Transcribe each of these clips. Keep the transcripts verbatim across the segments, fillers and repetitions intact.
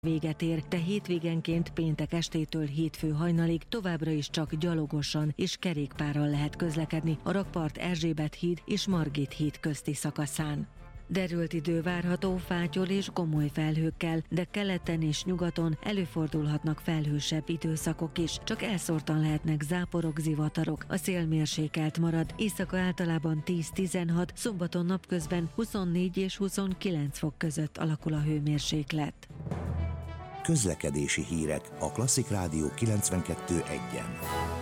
véget ér, de hétvégenként péntek estétől hétfő hajnalig továbbra is csak gyalogosan és kerékpárral lehet közlekedni a Rakpart Erzsébet híd és Margit híd közti szakaszán. Derült idő várható fátyol és gomoly felhőkkel, de keleten és nyugaton előfordulhatnak felhősebb időszakok is, csak elszórtan lehetnek záporok, zivatarok. A szél mérsékelt marad, éjszaka általában tíz-tizenhat, szombaton napközben huszonnégy és huszonkilenc fok között alakul a hőmérséklet. Közlekedési hírek a Klasszik Rádió kilencvenkettő egyen.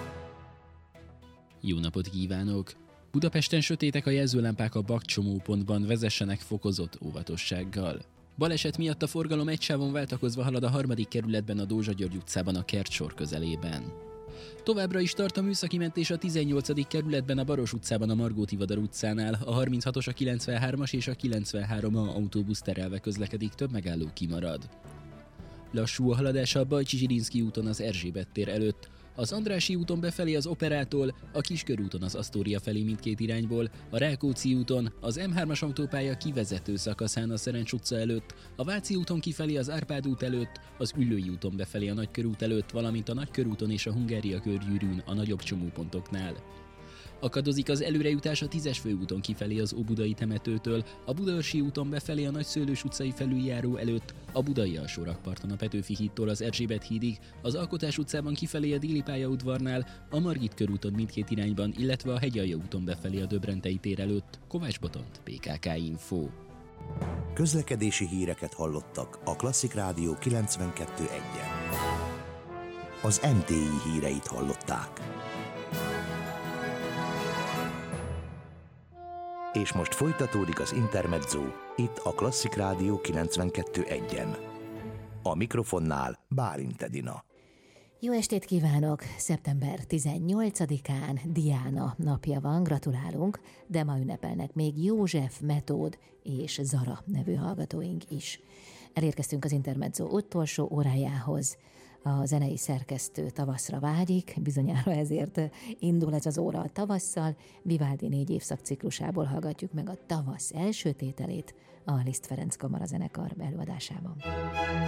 Jó napot kívánok! Budapesten sötétek a jelzőlámpák a bakcsomópontban, vezessenek fokozott óvatossággal. Baleset miatt a forgalom egy sávon váltakozva halad a harmadik kerületben a Dózsa György utcában a Kertsor közelében. Továbbra is tart a műszaki mentés a tizennyolcadik kerületben a Baros utcában a Margó Tivadar utcánál, a harminchatos, a kilencvenhármas és a kilencvenhárom a autóbusz terelve közlekedik, több megálló kimarad. Lassú a haladás a Bajcsy-Zsilinszky úton az Erzsébet tér előtt, az Andrássy úton befelé az Operától, a Kiskörúton az Asztória felé mindkét irányból, a Rákóczi úton, az em hármas autópálya kivezető szakaszán a Szerencs utca előtt, a Váci úton kifelé az Árpád út előtt, az Üllői úton befelé a Nagykörút előtt, valamint a Nagykörúton és a Hungária körgyűrűn a nagyobb csomópontoknál. Akadozik az előrejutás a tízes főúton kifelé az Óbudai temetőtől, a Budaörsi úton befelé a Nagyszőlős utcai felüljáró előtt, a Budai alsó rakparton a Petőfi hídtól az Erzsébet hídig, az Alkotás utcában kifelé a Déli pályaudvarnál, a Margit körúton mindkét irányban, illetve a Hegyalja úton befelé a Döbrentei tér előtt. Kovács Botont, bé ká ká Info. Közlekedési híreket hallottak a Klasszik Rádió kilencvenkettő egyen. Az em té i híreit hallották. És most folytatódik az Intermezzo, itt a Klasszik Rádió kilencvenkettő egyen. A mikrofonnál Bálint Edina. Jó estét kívánok! szeptember tizennyolcadikán Diana napja van, gratulálunk, de ma ünnepelnek még József, Metód és Zara nevű hallgatóink is. Elérkeztünk az Intermezzo utolsó órájához. A zenei szerkesztő tavaszra vágyik, bizonyára ezért indul ez az óra a tavasszal. Vivaldi négy évszak ciklusából hallgatjuk meg a tavasz első tételét a Liszt Ferenc Kamara zenekar előadásában.